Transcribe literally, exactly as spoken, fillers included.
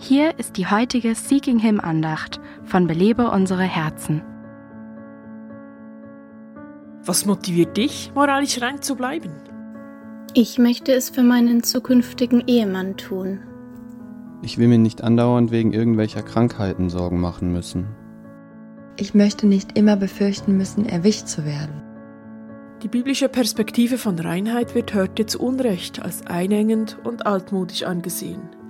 Hier ist die heutige Seeking Him Andacht von Belebe unsere Herzen. Was motiviert dich, moralisch rein zu bleiben? Ich möchte es für meinen zukünftigen Ehemann tun. Ich will mir nicht andauernd wegen irgendwelcher Krankheiten Sorgen machen müssen. Ich möchte nicht immer befürchten müssen, erwischt zu werden. Die biblische Perspektive von Reinheit wird heute zu Unrecht als einengend und altmodisch angesehen.